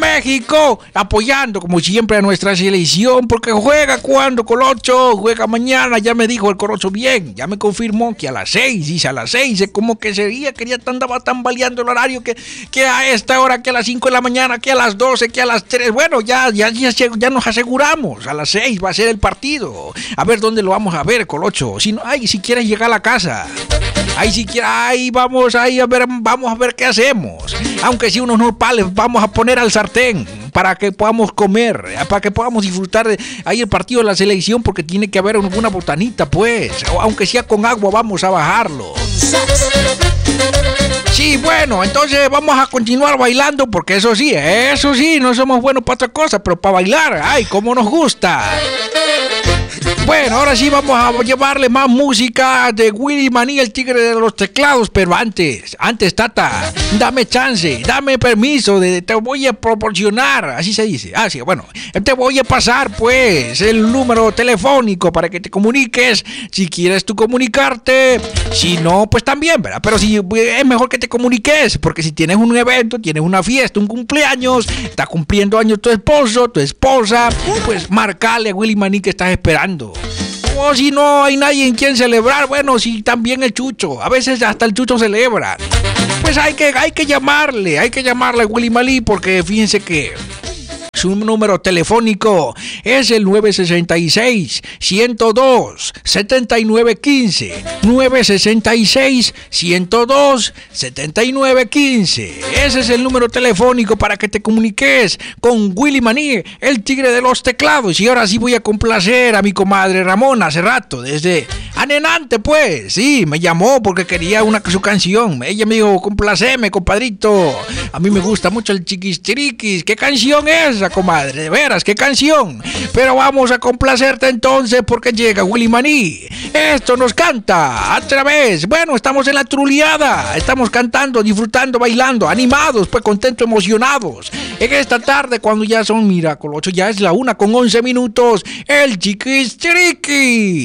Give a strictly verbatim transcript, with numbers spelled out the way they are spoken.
México, apoyando como siempre a nuestra selección, porque juega cuando, Colocho, juega mañana, ya me dijo el Colocho bien, ya me confirmó que a las seis, dice a las seis, como que sería, que ya andaba tambaleando el horario, que, que a esta hora, que a las cinco de la mañana, que a las doce, que a las tres, bueno, ya, ya, ya, ya nos aseguramos, a las seis va a ser el partido, a ver dónde lo vamos a ver, Colocho, si no, ay, si quieres llegar a la casa, ahí si quieres, ahí vamos, ahí a ver, vamos a ver qué hacemos, aunque si unos nopales vamos a poner al sartén, para que podamos comer, para que podamos disfrutar de ahí el partido de la selección, porque tiene que haber una botanita, pues, aunque sea con agua, vamos a bajarlo. Sí, bueno, entonces vamos a continuar bailando, porque eso sí, eso sí, no somos buenos para otra cosa, pero para bailar, ay, cómo nos gusta. Bueno, ahora sí vamos a llevarle más música de Willy Maní, el tigre de los teclados, pero antes, antes, Tata, dame chance, dame permiso, de, te voy a proporcionar, así se dice, ah, sí, bueno, te voy a pasar, pues, el número telefónico para que te comuniques, si quieres tú comunicarte, si no, pues también, ¿verdad? Pero si es mejor que te comuniques, porque si tienes un evento, tienes una fiesta, un cumpleaños, está cumpliendo años tu esposo, tu esposa, pues marcale a Willy Maní que estás esperando. O si no hay nadie en quien celebrar, bueno, si también el Chucho, a veces hasta el Chucho celebra, pues hay que, hay que llamarle, hay que llamarle a Willy Maní, porque fíjense que su número telefónico es el nueve seis seis, uno cero dos, siete nueve uno cinco, nueve seis seis, uno cero dos, siete nueve uno cinco. Ese es el número telefónico para que te comuniques con Willy Maní, el tigre de los teclados. Y ahora sí voy a complacer a mi comadre Ramona hace rato, desde Anenante, pues, sí, me llamó porque quería una su canción. Ella me dijo, complaceme, compadrito. A mí me gusta mucho el Chiquistiriquis. ¿Qué canción es esa, comadre? De veras, ¿qué canción? Pero vamos a complacerte entonces porque llega Willy Maní. Esto nos canta a través. Bueno, estamos en la truliada. Estamos cantando, disfrutando, bailando, animados, pues contentos, emocionados. En esta tarde, cuando ya son, mira, Colocho, ya es la una con once minutos. El Chiquistiriquis.